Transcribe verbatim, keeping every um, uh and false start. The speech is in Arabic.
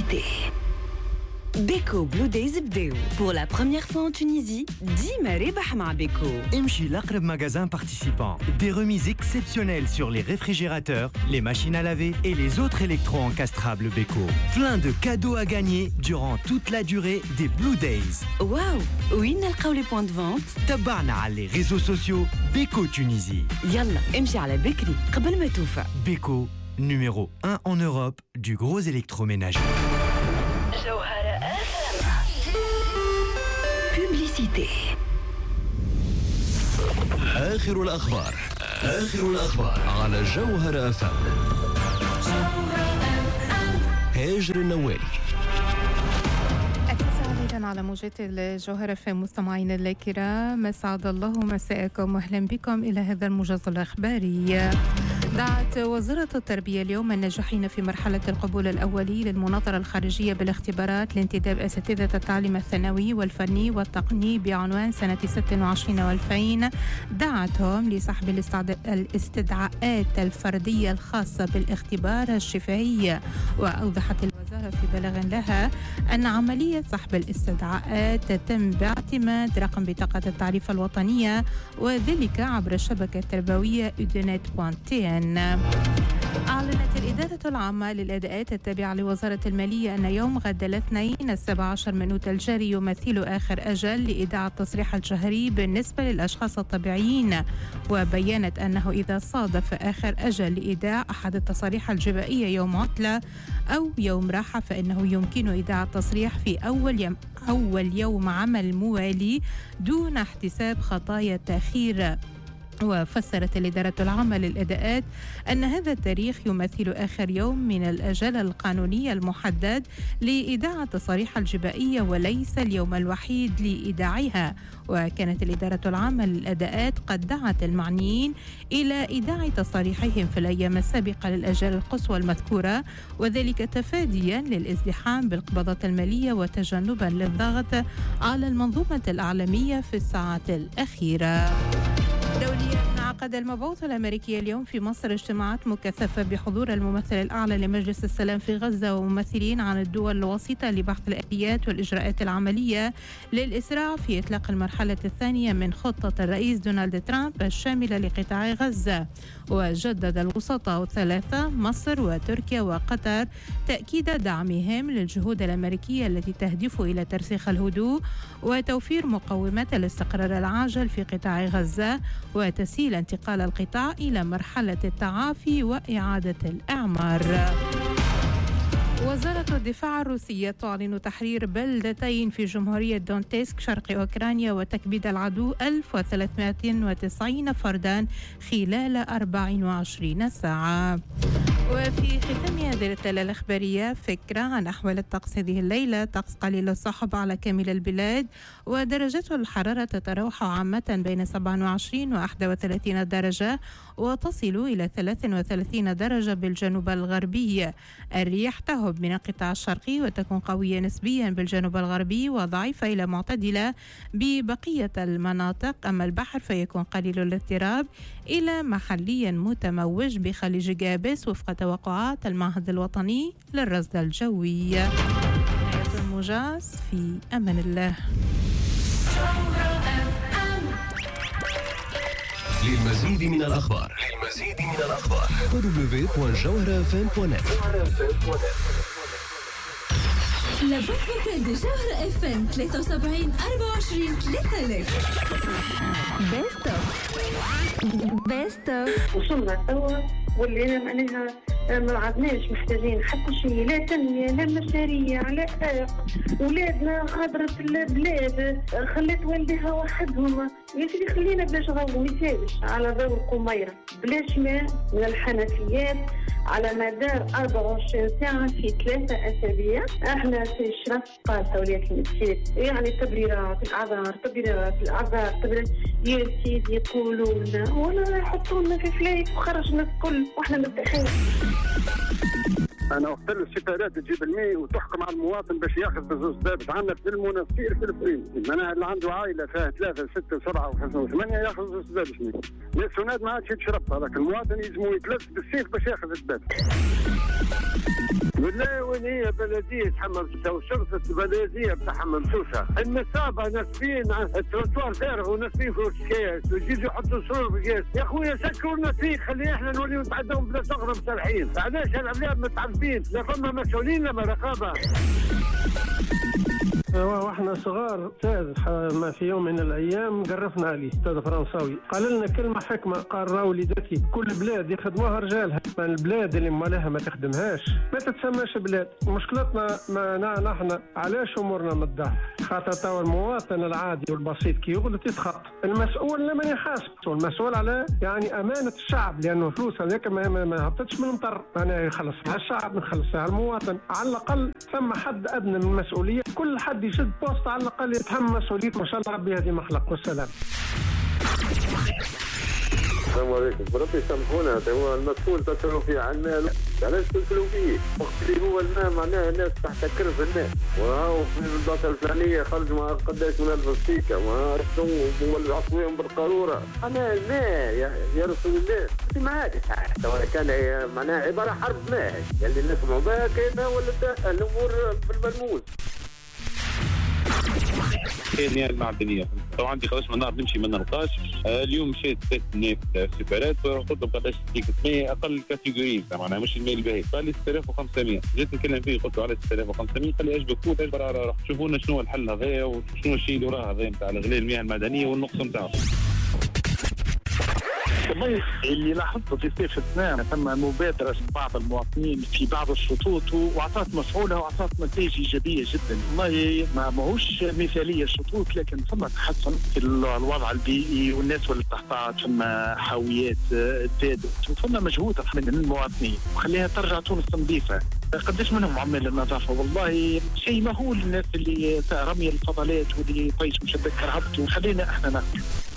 Publicité. Beko Blue Days بداو. Pour la première fois en Tunisie, ديما ربح مع Beko. امشي لأقرب magasin participant. Des remises exceptionnelles sur les réfrigérateurs, les machines à laver et les autres électro-encastrables Beko. Plein de cadeaux à gagner durant toute la durée des Blue Days. Waouh, وين نلقاو les points de vente؟ تبعنا على les réseaux sociaux Beko Tunisie. يلا امشي على بكري قبل ما توفى. Beko, numéro un en Europe du gros électroménager. Publicité. آخر الأخبار آخر الأخبار على جوهر أف أم. هاجر النوالي. أهلا على موجات الجوهرة في مستمعين الكرام، مسعد الله مساءكم واهلا بكم إلى هذا الموجز الإخباري. دعت وزارة التربية اليوم الناجحين في مرحلة القبول الأولي للمناظرة الخارجية بالاختبارات لانتداب أساتذة التعليم الثانوي والفني والتقني بعنوان سنة ستة وعشرين والفين، دعتهم لسحب الاستدعاءات الفردية الخاصة بالاختبار الشفهي. وأوضحت الوزارة في بلاغ لها أن عملية سحب الاستدعاءات تتم باعتماد رقم بطاقة التعريف الوطنية، وذلك عبر الشبكة التربوية أودينيت بوان تي إن. أعلنت الإدارة العامة للأداءات التابعة لوزارة المالية أن يوم غد الاثنين السابع عشر من أوت الجاري يمثل آخر أجل لإيداع التصريح الشهري بالنسبة للأشخاص الطبيعيين، وبيّنت أنه إذا صادف آخر أجل لإيداع أحد التصاريح الجبائية يوم عطلة أو يوم راحة فإنه يمكن إيداع التصريح في أول يوم, أول يوم عمل موالي دون احتساب خطايا التأخير. وفسرت الإدارة العامة للأداءات أن هذا التاريخ يمثل آخر يوم من الأجل القانوني المحدد لإيداع التصاريح الجبائية وليس اليوم الوحيد لإيداعها. وكانت الإدارة العامة للأداءات قد دعت المعنيين إلى إيداع تصاريحهم في الأيام السابقة للأجال القصوى المذكورة، وذلك تفاديا للازدحام بالقبضات المالية وتجنبا للضغط على المنظومة الإعلامية في الساعات الأخيرة. دوليا، عقد المبعوث الأمريكي اليوم في مصر اجتماعات مكثفة بحضور الممثل الأعلى لمجلس السلام في غزة وممثلين عن الدول الوسيطة لبحث الآليات والإجراءات العملية للإسراع في إطلاق المرحلة الثانية من خطة الرئيس دونالد ترامب الشاملة لقطاع غزة. وجدد الوسطاء الثلاثة مصر وتركيا وقطر تأكيد دعمهم للجهود الأمريكية التي تهدف إلى ترسيخ الهدوء وتوفير مقومات الاستقرار العاجل في قطاع غزة وتسهيل انتقال القطاع إلى مرحلة التعافي وإعادة الإعمار. وزارة الدفاع الروسية تعلن تحرير بلدتين في جمهورية دونتسك شرق أوكرانيا وتكبيد العدو ألف وثلاثمائة وتسعين فردا خلال أربع وعشرين ساعة. وفي ختام هذه التالة الإخبارية فكرة عن أحوال الطقس هذه الليلة. طقس قليل السحب على كامل البلاد، ودرجات الحرارة تتراوح عامة بين سبعة وعشرين وواحد وثلاثين درجة وتصل إلى ثلاثة وثلاثين درجة بالجنوب الغربي. الرياح تهب من القطاع الشرقي وتكون قوية نسبيا بالجنوب الغربي وضعيفة إلى معتدلة ببقية المناطق. أما البحر فيكون قليل الاضطراب إلى محليا متموج بخليج جابس وفق توقعات المعهد الوطني للرصد الجوي. نهاية الموجز، في أمان الله. للمزيد من الأخبار للمزيد من الأخبار دبليو دوت جوهرة اف ام دوت نت. La boîte vocale de Jawhara اف ام ثلاثة وسبعين أربعة وعشرين ثلاثة آلاف. Best of Best of. وصلنا توا واللي معناها ما عدناش محتاجين حتى شيء، لا تنمية لا مشاريع لا آق. ولادنا غادرت البلاد، خلت والديها وحدهم. يا سيدي خلينا بلاش غو ميساوش على ضوء القميرة، بلاش ماء من الحنفيات على مدار أربعة وعشرين ساعة في ثلاثة أسابيع. احنا في الشرف قال توليات المسير يعني تبريرات الأعذار تبريرات الأعذار تبريرات يا سيدي يقولوا لنا ولا يحطوا لنا في فلايك وخرجنا الكل واحنا مرتاحين. انا وقت السفارات تجيب المي وتحكم على المواطن باش ياخذ بزوز بابت. عندنا في المناصير في الفريم معناها اللي عنده عائله فيها ثلاثه سته سبعه وخمسه وثمانيه ياخذ بزوز بابت. ناس وناد ما عادش يتشرب هذاك المواطن يلزمو يتلف بالسيف باش ياخذ الزبابت. بالله وين هي بلديه حمام سوسه وشرطه البلديه بتاع حمام سوسه النصابه ناسبين التروتوار فارغ وناسبين فوق الكاس ويجيزوا يحطوا سرور بالكاس. يا خويا سكرنا فيه خلينا احنا نوليو نتعداو بلاصه اخرى مسرحين. علاش العباد متعذبين؟ لا فما مسؤولين لا رقابه. واحنا صغار استاذ ما في يوم من الايام قرفنا عليه استاذ فرنساوي قال لنا كلمه حكمه قال راه وليداتي كل بلاد يخدموها رجالها البلاد اللي ما لها ما تخدمهاش ما تتسماش بلاد. مشكلتنا ما نحن علاش امورنا متضعف خاطر توا المواطن العادي والبسيط كي يغلط يتخط المسؤول لمن يحاسب المسؤول على يعني امانه الشعب لانه فلوس هذاك ما, ما, ما هبطتش من المطر انا يخلصها الشعب نخلصها المواطن. على الاقل ثم حد ادنى من المسؤوليه كل حد يشد بوست على الاقل يتحمل مسؤوليته ما شاء الله ربي هذه مخلق. والسلام. السلام عليكم. بربي يسامحونا هو المسؤول تسألوا فيه عن المال علاش تسألوا فيه وقت اللي هو الماء معناه الناس تحت كرف الماء وهو في البلاصه الفلانيه خرج مع قداش من الفستيكه وهو اللي عصويهم بالقاروره. انا الماء يا, يا رسول الله انت معاك سواء كان معناها عباره حرب ماء اللي الناس معباها كاينه ولا الامور بالبرموز. كاين المعدنيه تو عندي خلاص من نهار نمشي ما نلقاش. آه اليوم مشيت ست ناس سيبارات قلت لهم قداش تديك مية اقل كاتيجوري معناها مش المية الباهي قال لي ستة آلاف وخمسمية. جيت نتكلم فيه قلت له على ستة آلاف وخمسمية قال لي اجبك فوت اجبر راح شوفوا لنا شنو الحل هذايا وشنو الشيء اللي وراه هذا نتاع الغلاء المياه المعدنيه والنقص نتاعو. والله اللي لاحظته في صيف السنة ثم مبادرة بعض المواطنين في بعض الشطوط وأعطت مفعولها وأعطت نتائج إيجابية جدا. والله ما ماهوش مثالية الشطوط لكن ثم تحسن في الوضع البيئي والناس واللي تحتاج ثم حاويات زادت وثم مجهود من المواطنين وخليها ترجع تونس نظيفة. قداش منهم عمال النظافة والله شيء مهول الناس اللي رمي الفضلات واللي طيش مش هتذكر هبط وخلينا احنا ناكل.